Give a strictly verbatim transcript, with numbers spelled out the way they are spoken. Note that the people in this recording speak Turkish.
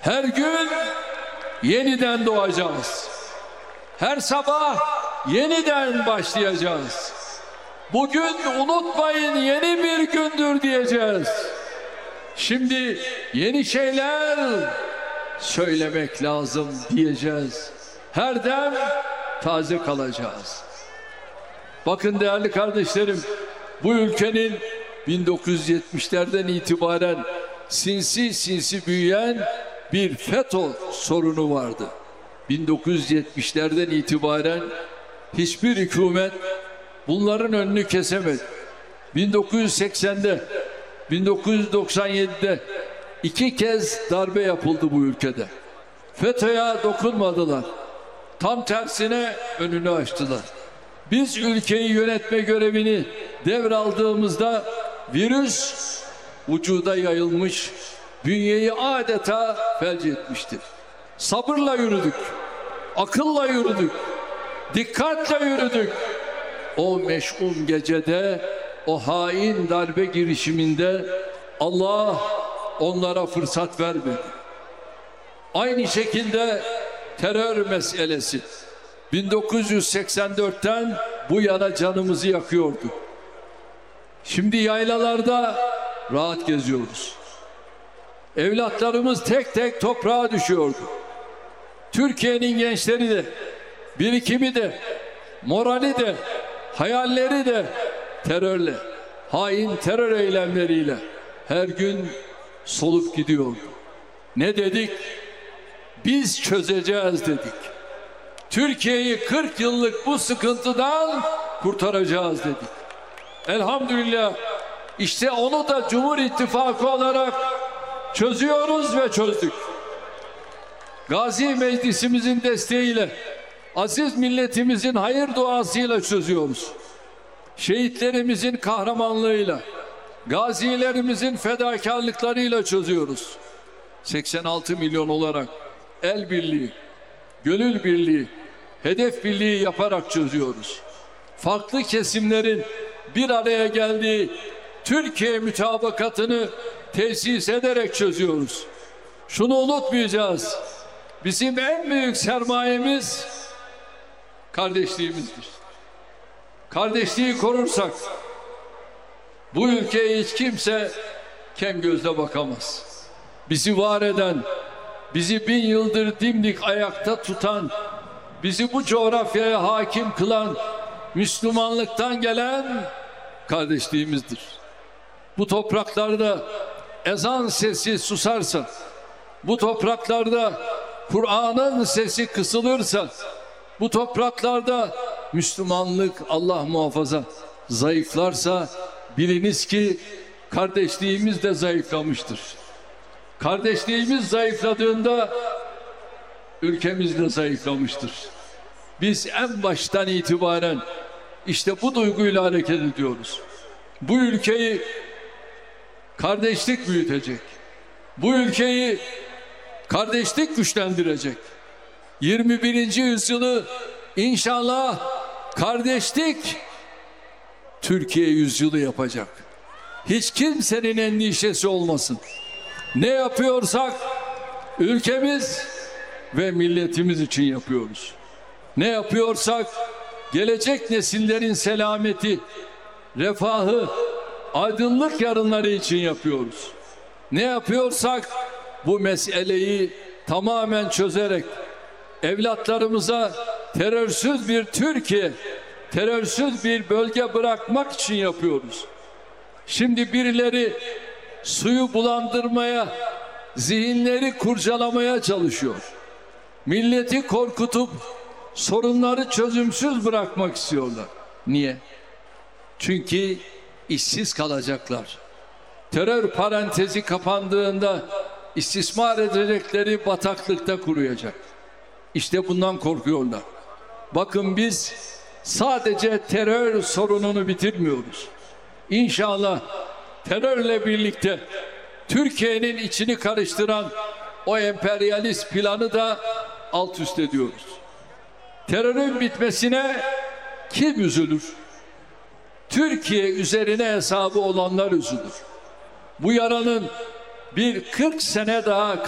Her gün yeniden doğacağız. Her sabah yeniden başlayacağız. Bugün unutmayın yeni bir gündür diyeceğiz. Şimdi yeni şeyler söylemek lazım diyeceğiz. Her dem taze kalacağız. Bakın değerli kardeşlerim, bu ülkenin bin dokuz yüz yetmişlerden itibaren sinsi sinsi büyüyen bir FETÖ sorunu vardı. bin dokuz yüz yetmişlerden itibaren hiçbir hükümet bunların önünü kesemedi. bin dokuz yüz seksende, bin dokuz yüz doksan yedide iki kez darbe yapıldı bu ülkede. FETÖ'ye dokunmadılar. Tam tersine önünü açtılar. Biz ülkeyi yönetme görevini devraldığımızda virüs vücuda yayılmış, bünyeyi adeta felç etmiştir. Sabırla yürüdük, akılla yürüdük, dikkatle yürüdük. O meş'um gecede, o hain darbe girişiminde Allah onlara fırsat vermedi. Aynı şekilde terör meselesi bin dokuz yüz seksen dörtten bu yana canımızı yakıyordu. Şimdi yaylalarda rahat geziyoruz. Evlatlarımız tek tek toprağa düşüyordu. Türkiye'nin gençleri de, birikimi de, morali de, hayalleri de terörle, hain terör eylemleriyle her gün solup gidiyordu. Ne dedik? Biz çözeceğiz dedik. Türkiye'yi kırk yıllık bu sıkıntıdan kurtaracağız dedik. Elhamdülillah işte onu da Cumhur İttifakı olarak çözüyoruz ve çözdük. Gazi Meclisimizin desteğiyle, aziz milletimizin hayır duasıyla çözüyoruz. Şehitlerimizin kahramanlığıyla, gazilerimizin fedakarlıklarıyla çözüyoruz. seksen altı milyon olarak el birliği, gönül birliği, hedef birliği yaparak çözüyoruz. Farklı kesimlerin bir araya geldiği Türkiye mütabakatını tesis ederek çözüyoruz. Şunu unutmayacağız. Bizim en büyük sermayemiz kardeşliğimizdir. Kardeşliği korursak bu ülkeye hiç kimse kem gözle bakamaz. Bizi var eden, bizi bin yıldır dimdik ayakta tutan, bizi bu coğrafyaya hakim kılan Müslümanlıktan gelen kardeşliğimizdir. Bu topraklarda ezan sesi susarsa, bu topraklarda Kur'an'ın sesi kısılırsa, bu topraklarda Müslümanlık Allah muhafaza zayıflarsa biliniz ki kardeşliğimiz de zayıflamıştır. Kardeşliğimiz zayıfladığında ülkemiz de zayıflamıştır. Biz en baştan itibaren işte bu duyguyla hareket ediyoruz. Bu ülkeyi kardeşlik büyütecek. Bu ülkeyi kardeşlik güçlendirecek. yirmi birinci yüzyılı inşallah kardeşlik Türkiye yüzyılı yapacak. Hiç kimsenin endişesi olmasın. Ne yapıyorsak ülkemiz ve milletimiz için yapıyoruz. Ne yapıyorsak gelecek nesillerin selameti, refahı, aydınlık yarınları için yapıyoruz. Ne yapıyorsak bu meseleyi tamamen çözerek evlatlarımıza terörsüz bir Türkiye, terörsüz bir bölge bırakmak için yapıyoruz. Şimdi birileri suyu bulandırmaya, zihinleri kurcalamaya çalışıyor. Milleti korkutup sorunları çözümsüz bırakmak istiyorlar. Niye? Çünkü işsiz kalacaklar. Terör parantezi kapandığında istismar edecekleri bataklıkta kuruyacak. İşte bundan korkuyorlar. Bakın biz sadece terör sorununu bitirmiyoruz. İnşallah terörle birlikte Türkiye'nin içini karıştıran o emperyalist planı da alt üst ediyoruz. Terörün bitmesine kim üzülür? Türkiye üzerine hesabı olanlar üzülür. Bu yaranın bir kırk sene daha